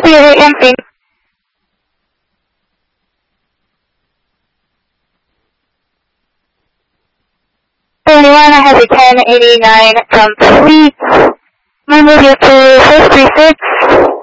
Spirit Empty. Anyone has a 1089 complete. Move your to 636.